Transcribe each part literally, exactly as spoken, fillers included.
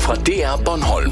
fra D R Bornholm.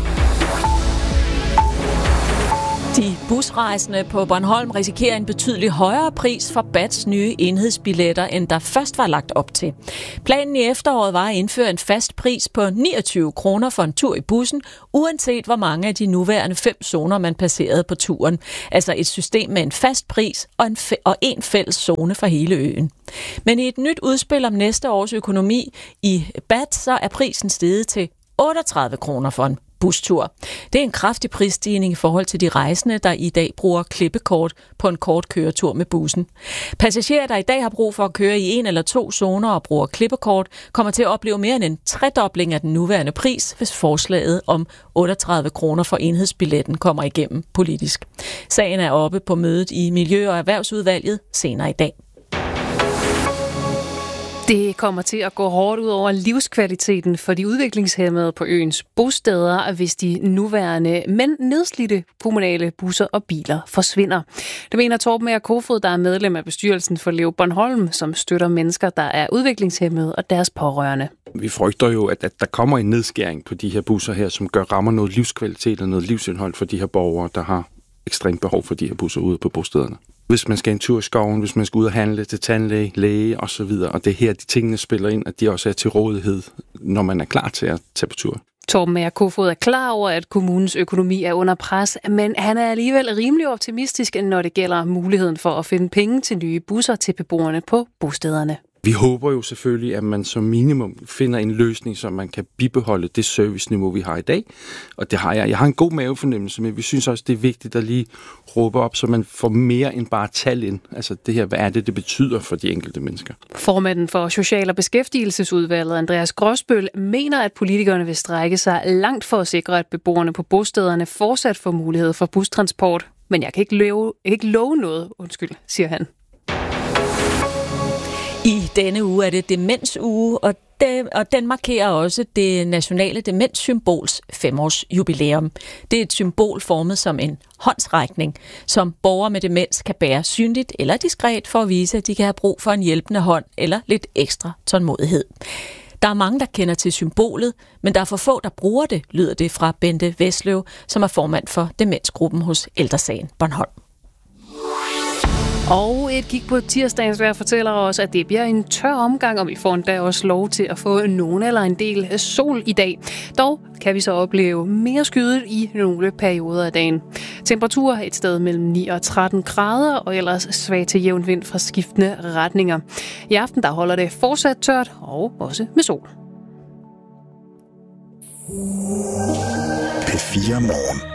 De busrejsende på Bornholm risikerer en betydelig højere pris for B A T's nye enhedsbilletter, end der først var lagt op til. Planen i efteråret var at indføre en fast pris på niogtyve kroner for en tur i bussen, uanset hvor mange af de nuværende fem zoner man passerede på turen. Altså et system med en fast pris og en, f- og en fælles zone for hele øen. Men i et nyt udspil om næste års økonomi i B A T, så er prisen steget til otteogtredive kroner for en bustur. Det er en kraftig prisstigning i forhold til de rejsende, der i dag bruger klippekort på en kort køretur med bussen. Passagerer, der i dag har brug for at køre i en eller to zoner og bruger klippekort, kommer til at opleve mere end en tredobling af den nuværende pris, hvis forslaget om otteogtredive kroner for enhedsbilletten kommer igennem politisk. Sagen er oppe på mødet i Miljø- og Erhvervsudvalget senere i dag. Det kommer til at gå hårdt ud over livskvaliteten for de udviklingshæmmede på øens bosteder, hvis de nuværende, men nedslidte kommunale busser og biler forsvinder. Det mener Torben Mager Kofod, der er medlem af bestyrelsen for Lev Bornholm, som støtter mennesker, der er udviklingshæmmede og deres pårørende. Vi frygter jo, at, at der kommer en nedskæring på de her busser her, som gør rammer noget livskvalitet og noget livsindhold for de her borgere, der har ekstremt behov for de her busser ude på bostederne. Hvis man skal en tur i skoven, hvis man skal ud og handle til tandlæge, læge osv. Og det er her, de tingene spiller ind, at de også er til rådighed, når man er klar til at tage på tur. Torben Mager Kofod er klar over, at kommunens økonomi er under pres, men han er alligevel rimelig optimistisk, når det gælder muligheden for at finde penge til nye busser til beboerne på bostederne. Vi håber jo selvfølgelig, at man som minimum finder en løsning, så man kan bibeholde det serviceniveau, vi har i dag. Og det har jeg. Jeg har en god mavefornemmelse, men vi synes også, det er vigtigt at lige råbe op, så man får mere end bare tal ind. Altså det her, hvad er det, det betyder for de enkelte mennesker? Formanden for Social- og Beskæftigelsesudvalget, Andreas Gråsbøl, mener, at politikerne vil strække sig langt for at sikre, at beboerne på bostederne fortsat får mulighed for bustransport. Men jeg kan ikke love, ikke love noget, undskyld, siger han. I denne uge er det demensuge, og, det, og den markerer også det nationale demenssymbols femårs jubilæum. Det er et symbol formet som en håndsrækning, som borgere med demens kan bære synligt eller diskret for at vise, at de kan have brug for en hjælpende hånd eller lidt ekstra tålmodighed. Der er mange, der kender til symbolet, men der er for få, der bruger det, lyder det fra Bente Vesløv, som er formand for demensgruppen hos Ældre Sagen Bornholm. Og et kig på tirsdagens vejr fortæller os, at det bliver en tør omgang, og vi får endda også lov til at få nogen eller en del sol i dag. Dog kan vi så opleve mere skyet i nogle perioder af dagen. Temperatur et sted mellem ni og tretten grader, og ellers svag til jævn vind fra skiftende retninger. I aften der holder det fortsat tørt, og også med sol. P fire Morgen.